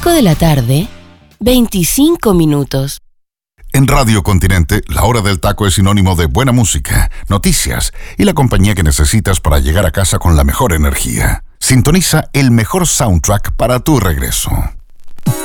5 de la tarde, 25 minutos. En Radio Continente, la hora del taco es sinónimo de buena música, noticias y la compañía que necesitas para llegar a casa con la mejor energía. Sintoniza el mejor soundtrack para tu regreso.